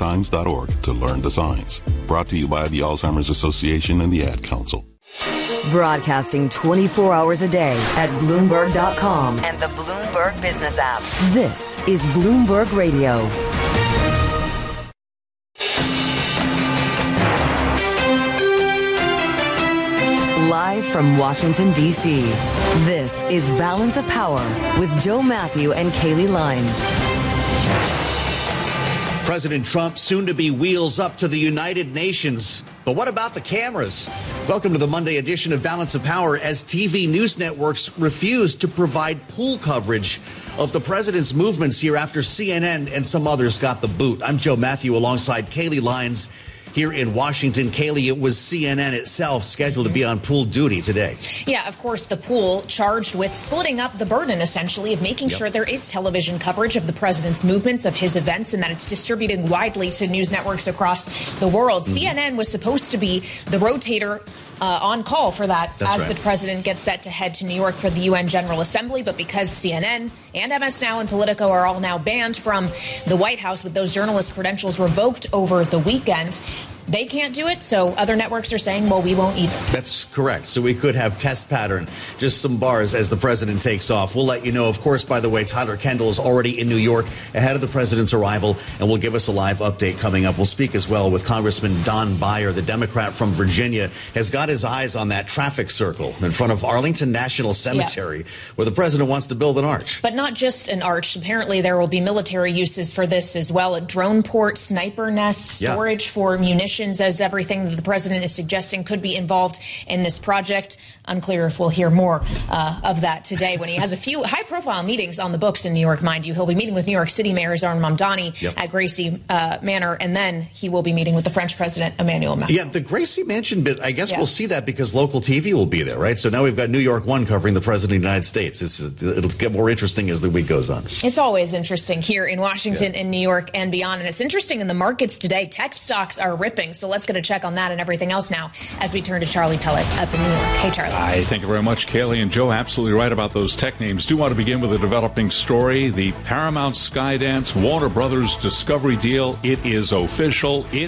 signs.org to learn the signs. Brought to you by the Alzheimer's Association and the Ad Council. Broadcasting 24 hours a day at Bloomberg.com and the Bloomberg Business app. This is Bloomberg Radio. Live from Washington, D.C., this is Balance of Power with Joe Matthew and Kaylee Lines. President Trump soon to be wheels up to the United Nations. But what about the cameras? Welcome to the Monday edition of Balance of Power as TV news networks refuse to provide pool coverage of the president's movements here after CNN and some others got the boot. I'm Joe Matthew alongside Kaylee Lines here in Washington. Kaylee, it was CNN itself scheduled to be on pool duty today. Yeah, of course, the pool charged with splitting up the burden, essentially, of making sure there is television coverage of the president's movements, of his events, and that it's distributing widely to news networks across the world. CNN was supposed to be the rotator on call for that the president gets set to head to New York for the UN General Assembly. But because CNN and MS Now and Politico are all now banned from the White House with those journalist credentials revoked over the weekend, they can't do it. So other networks are saying, well, we won't either. That's correct. So we could have test pattern, just some bars as the president takes off. We'll let you know. Of course, by the way, Tyler Kendall is already in New York ahead of the president's arrival and will give us a live update coming up. We'll speak as well with Congressman Don Beyer, the Democrat from Virginia, has got his eyes on that traffic circle in front of Arlington National Cemetery, where the president wants to build an arch. But not just an arch. Apparently, there will be military uses for this as well. A drone port, sniper nest, storage for munitions, as everything that the president is suggesting could be involved in this project. Unclear if we'll hear more of that today when he has a few high-profile meetings on the books in New York, mind you. He'll be meeting with New York City Mayor Zohran Mamdani at Gracie Manor, and then he will be meeting with the French President Emmanuel Macron. Yeah, the Gracie Mansion bit, I guess we'll see that because local TV will be there, right? So now we've got New York One covering the President of the United States. It'll get more interesting as the week goes on. It's always interesting here in Washington, in New York, and beyond. And it's interesting in the markets today. Tech stocks are ripping. So let's get a check on that and everything else now as we turn to Charlie Pellet up in New York. Hey, Charlie. Hi, thank you very much, Kaylee. And Joe, absolutely right about those tech names. Do want to begin with a developing story. The Paramount Skydance Warner Brothers Discovery deal. It is official. It